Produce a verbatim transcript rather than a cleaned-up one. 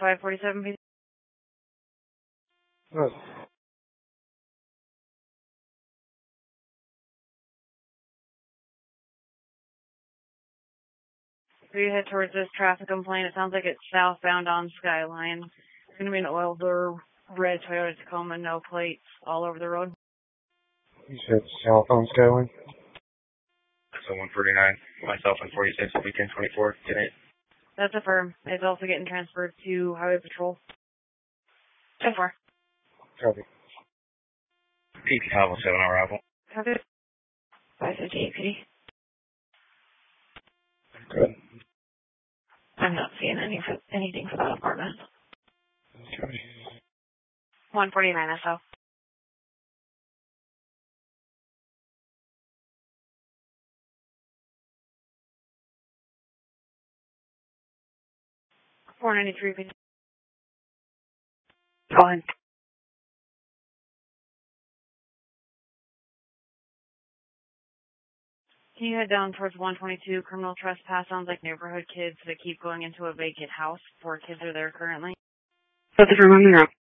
five forty-seven, please. Good. So you head towards this traffic complaint. It sounds like it's southbound on Skyline. It's going to be an oil blue red Toyota Tacoma, no plates, all over the road. You said south on Skyline? So one forty-nine, myself and forty-six, weekend twenty-four, get it. That's affirmed. It's also getting transferred to Highway Patrol. ten four. Copy. P P Pablo seven arrival. Copy. five fifty-eight, P D. Good. I'm not seeing any for, anything for that apartment. Copy. one forty-nine S O. four ninety-three, P D. Go ahead. Can you head down towards one twenty-two, criminal trespass? Sounds like neighborhood kids that keep going into a vacant house. Four kids are there currently. That's affirmed on the route.